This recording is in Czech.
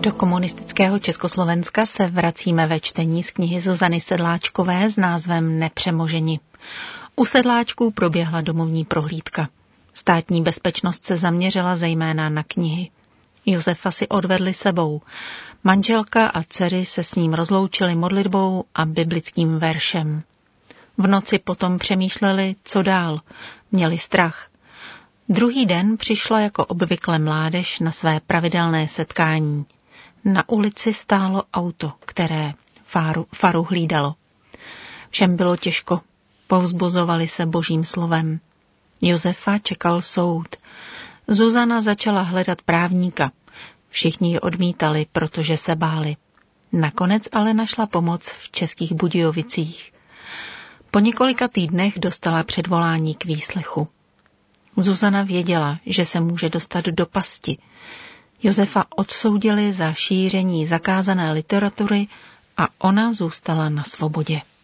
Do komunistického Československa se vracíme ve čtení z knihy Zuzany Sedláčkové s názvem Nepřemoženi. U Sedláčků proběhla domovní prohlídka. Státní bezpečnost se zaměřila zejména na knihy. Josefa si odvedli sebou. Manželka a dcery se s ním rozloučili modlitbou a biblickým veršem. V noci potom přemýšleli, co dál. Měli strach. Druhý den přišla jako obvykle mládež na své pravidelné setkání. Na ulici stálo auto, které faru hlídalo. Všem bylo těžko. Povzbuzovali se božím slovem. Josefa čekal soud. Zuzana začala hledat právníka. Všichni ji odmítali, protože se báli. Nakonec ale našla pomoc v Českých Budějovicích. Po několika týdnech dostala předvolání k výslechu. Zuzana věděla, že se může dostat do pasti. Josefa odsoudili za šíření zakázané literatury a ona zůstala na svobodě.